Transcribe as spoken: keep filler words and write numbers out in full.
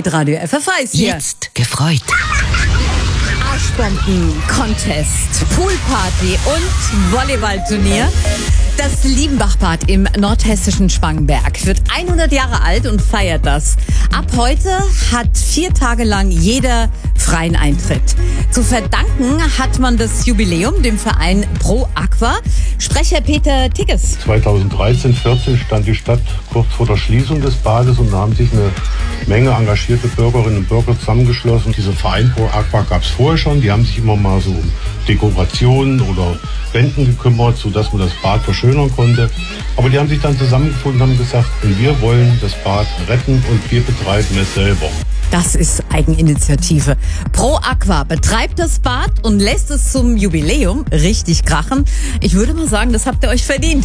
Radio F F eins hier. Jetzt gefreut. Arschbomben, Contest, Poolparty und Volleyballturnier. Das Liebenbachbad im nordhessischen Spangenberg wird hundert Jahre alt und feiert das. Ab heute hat vier Tage lang jeder freien Eintritt. Zu verdanken hat man das Jubiläum dem Verein Pro Aqua. Sprecher Peter Tigges. zweitausenddreizehn vierzehn stand die Stadt kurz vor der Schließung des Bades und da haben sich eine Menge engagierte Bürgerinnen und Bürger zusammengeschlossen. Diesen Verein Pro Aqua gab es vorher schon. Die haben sich immer mal so um Dekorationen oder Wänden gekümmert, sodass man das Bad verschönern konnte. Aber die haben sich dann zusammengefunden und haben gesagt, wir wollen das Bad retten und wir betreiben es selber. Das ist Eigeninitiative. Pro Aqua betreibt das Bad und lässt es zum Jubiläum richtig krachen. Ich würde mal sagen, das habt ihr euch verdient.